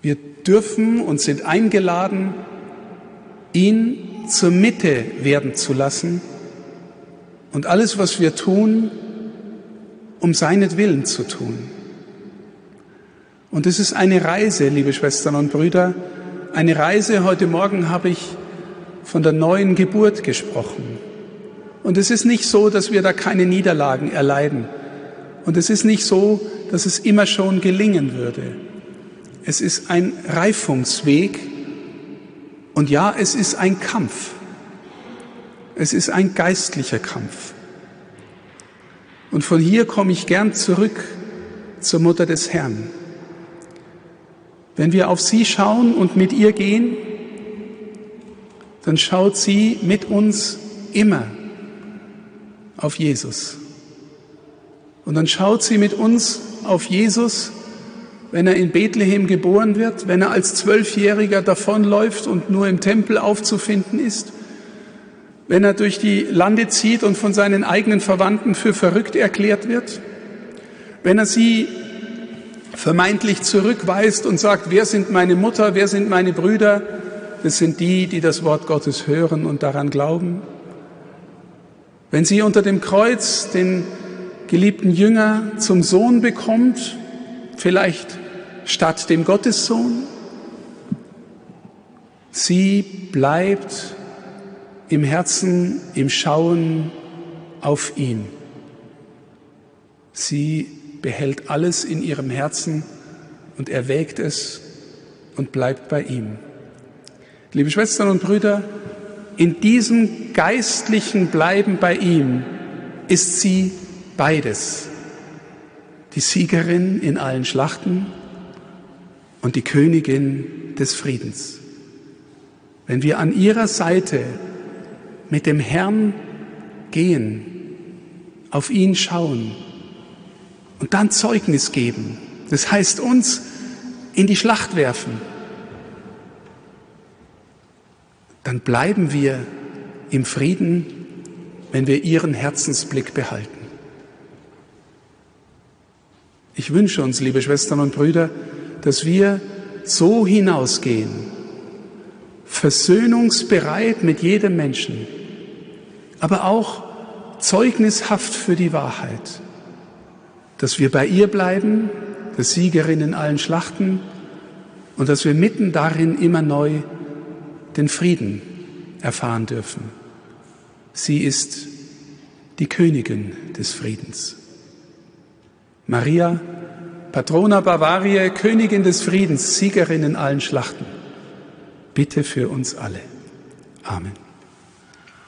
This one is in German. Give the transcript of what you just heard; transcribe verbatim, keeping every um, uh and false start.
Wir dürfen und sind eingeladen, ihn zur Mitte werden zu lassen und alles, was wir tun, um seinetwillen zu tun. Und es ist eine Reise, liebe Schwestern und Brüder, eine Reise. Heute Morgen habe ich von der neuen Geburt gesprochen. Und es ist nicht so, dass wir da keine Niederlagen erleiden. Und es ist nicht so, dass es immer schon gelingen würde. Es ist ein Reifungsweg. Und ja, es ist ein Kampf. Es ist ein geistlicher Kampf. Und von hier komme ich gern zurück zur Mutter des Herrn. Wenn wir auf sie schauen und mit ihr gehen, dann schaut sie mit uns immer auf Jesus. Und dann schaut sie mit uns auf Jesus, wenn er in Bethlehem geboren wird, wenn er als Zwölfjähriger davonläuft und nur im Tempel aufzufinden ist, wenn er durch die Lande zieht und von seinen eigenen Verwandten für verrückt erklärt wird, wenn er sie vermeintlich zurückweist und sagt, wer sind meine Mutter, wer sind meine Brüder? Das sind die, die das Wort Gottes hören und daran glauben. Wenn sie unter dem Kreuz den geliebten Jünger zum Sohn bekommt, vielleicht statt dem Gottessohn, sie bleibt im Herzen, im Schauen auf ihn. Sie behält alles in ihrem Herzen und erwägt es und bleibt bei ihm. Liebe Schwestern und Brüder, in diesem geistlichen Bleiben bei ihm ist sie beides. Die Siegerin in allen Schlachten und die Königin des Friedens. Wenn wir an ihrer Seite mit dem Herrn gehen, auf ihn schauen und dann Zeugnis geben, das heißt uns in die Schlacht werfen, dann bleiben wir im Frieden, wenn wir ihren Herzensblick behalten. Ich wünsche uns, liebe Schwestern und Brüder, dass wir so hinausgehen, versöhnungsbereit mit jedem Menschen, aber auch zeugnishaft für die Wahrheit, dass wir bei ihr bleiben, der Siegerin in allen Schlachten, und dass wir mitten darin immer neu den Frieden erfahren dürfen. Sie ist die Königin des Friedens. Maria, Patrona Bavariae, Königin des Friedens, Siegerin in allen Schlachten, bitte für uns alle. Amen.